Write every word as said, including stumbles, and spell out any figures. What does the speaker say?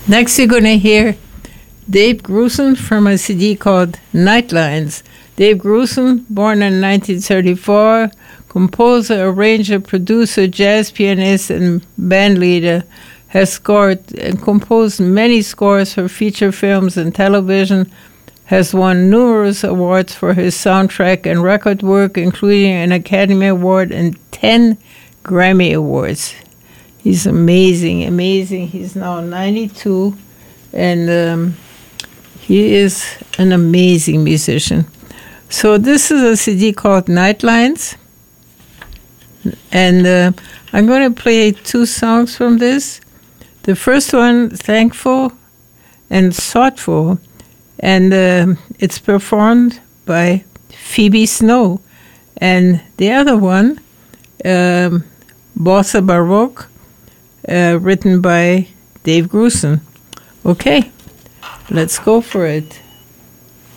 Next, you're going to hear Dave Grusin from a C D called Nightlines. Dave Grusin, born in nineteen thirty-four, composer, arranger, producer, jazz pianist, and bandleader, has scored and composed many scores for feature films and television, has won numerous awards for his soundtrack and record work, including an Academy Award and ten Grammy Awards. He's amazing, amazing. He's now ninety-two, and um, he is an amazing musician. So this is a C D called Nightlines, and uh, I'm going to play two songs from this. The first one, Thankful and Thoughtful, and uh, it's performed by Phoebe Snow. And the other one, um, Bossa Baroque, uh, written by Dave Grusin. Okay, let's go for it.